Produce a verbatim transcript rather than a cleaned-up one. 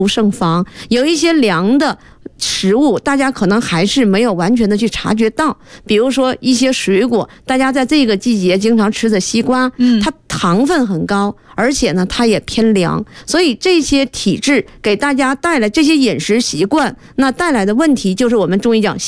慎防。有一些凉的食物大家可能还是没有完全的去察觉到，比如说一些水果，大家在这个季节经常吃的西瓜，嗯，它糖分很高，而且呢它也偏凉，所以这些体质给大家带来这些饮食习惯，那带来的问题就是我们中医讲